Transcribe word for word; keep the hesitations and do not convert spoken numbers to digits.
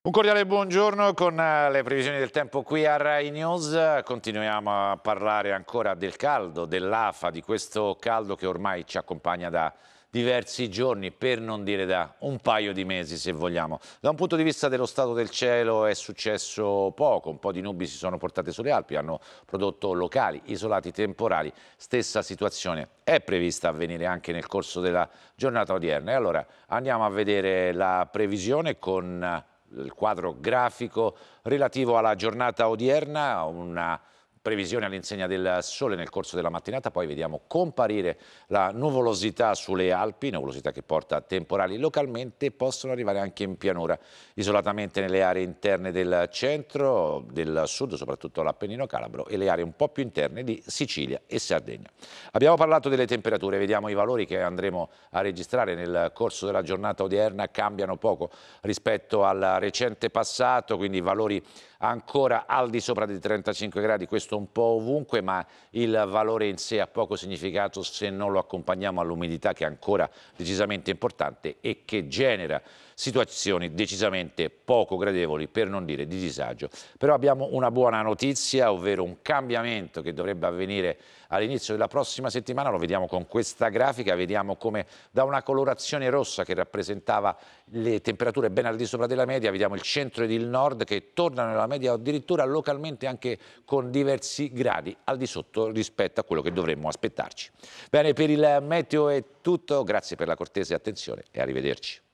Un cordiale buongiorno con le previsioni del tempo qui a Rai News. Continuiamo a parlare ancora del caldo, dell'afa, di questo caldo che ormai ci accompagna da diversi giorni, per non dire da un paio di mesi se vogliamo. Da un punto di vista dello stato del cielo è successo poco, un po' di nubi si sono portate sulle Alpi, hanno prodotto locali, isolati temporali, stessa situazione è prevista avvenire anche nel corso della giornata odierna. E allora andiamo a vedere la previsione con il quadro grafico relativo alla giornata odierna, una previsione all'insegna del sole nel corso della mattinata, poi vediamo comparire la nuvolosità sulle Alpi, nuvolosità che porta a temporali localmente, possono arrivare anche in pianura, isolatamente nelle aree interne del centro, del sud, soprattutto l'Appennino Calabro e le aree un po' più interne di Sicilia e Sardegna. Abbiamo parlato delle temperature, vediamo i valori che andremo a registrare nel corso della giornata odierna, cambiano poco rispetto al recente passato, quindi valori ancora al di sopra dei trentacinque gradi, questo un po' ovunque, ma il valore in sé ha poco significato se non lo accompagniamo all'umidità che è ancora decisamente importante e che genera situazioni decisamente poco gradevoli, per non dire di disagio. Però abbiamo una buona notizia, ovvero un cambiamento che dovrebbe avvenire all'inizio della prossima settimana, lo vediamo con questa grafica, vediamo come da una colorazione rossa che rappresentava le temperature ben al di sopra della media, vediamo il centro ed il nord che tornano nella media o addirittura localmente anche con diversi gradi al di sotto rispetto a quello che dovremmo aspettarci. Bene, per il meteo è tutto, grazie per la cortese attenzione e arrivederci.